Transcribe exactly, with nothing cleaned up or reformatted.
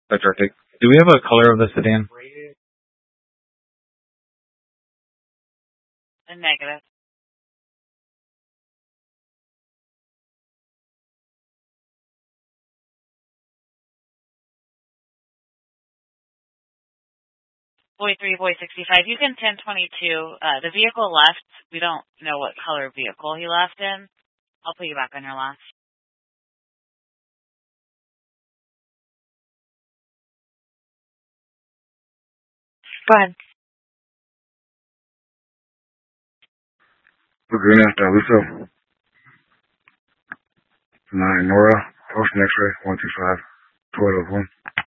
That's Arctic. Do we have a color of the sedan? A negative. Boy three, boy sixty-five. You can ten twenty-two. Uh, the vehicle left. We don't know what color vehicle he left in. I'll put you back on your last. Go ahead. Laguna, Daluso. nine Nora, Post X-ray, one two five, Toyota one.